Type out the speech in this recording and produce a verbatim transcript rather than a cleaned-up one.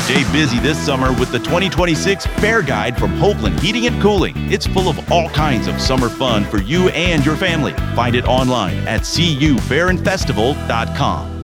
Stay busy this summer with the twenty twenty-six Fair Guide from Hoagland Heating and Cooling. It's full of all kinds of summer fun for you and your family. Find it online at c u fair and festival dot com.